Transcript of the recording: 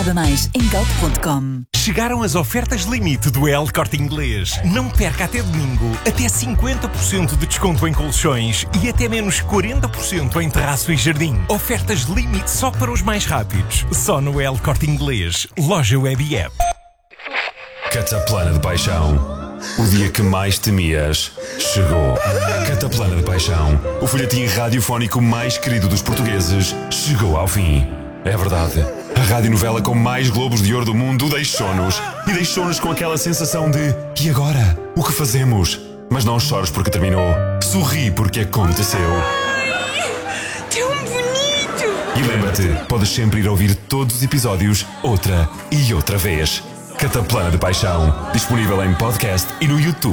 Saiba mais em galp.com. Chegaram as ofertas limite do El Corte Inglês. Não perca até domingo. Até 50% de desconto em colchões e até menos 40% em terraço e jardim. Ofertas limite só para os mais rápidos. Só no El Corte Inglês. Loja Web e App. Cataplana de Paixão. O dia que mais temias chegou. Cataplana de Paixão, o folhetim radiofónico mais querido dos portugueses, chegou ao fim. É verdade, a radionovela com mais globos de ouro do mundo deixou-nos. E deixou-nos com aquela sensação de: e agora? O que fazemos? Mas não chores porque terminou. Sorri porque aconteceu. Tão bonito! E lembra-te, podes sempre ir ouvir todos os episódios outra e outra vez. Cataplana de Paixão, disponível em podcast e no YouTube.